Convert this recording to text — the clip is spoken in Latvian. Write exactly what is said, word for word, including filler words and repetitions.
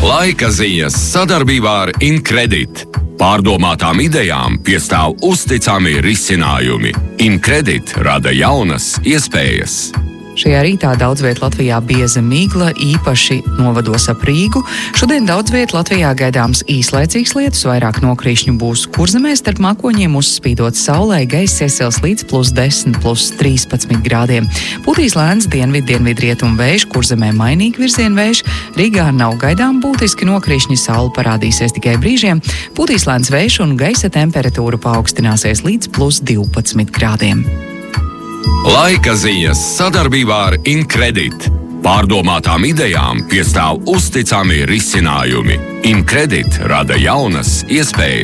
Laika ziņas sadarbībā ar Incredit. Pārdomātām idejām piestāv uzticami risinājumi. Incredit rada jaunas iespējas. Šajā rītā daudz viet Latvijā bieza migla, īpaši novados ap Rīgu. Šodien daudz viet Latvijā gaidāms īslaicīgs lietus, vairāk nokrīšņu būs Kurzemē, starp mākoņiem uzspīdot saulē, gaiss iesils līdz plus desmit, plus trīspadsmit grādiem. Pūtīs lēns dienvid, dienvidrietumu vējš, Kurzemē mainīgi virzienu vējš, Rīgā nav gaidām būtiski nokrīšņi, saule parādīsies tikai brīžiem, pūtīs lēns vējš un gaisa temperatūra paaugstināsies līdz plus divpadsmit grādiem. Laika ziņas sadarbībā ar Incredit. Pārdomātām idejām piestāv uzticami risinājumi. Incredit rada jaunas iespējas.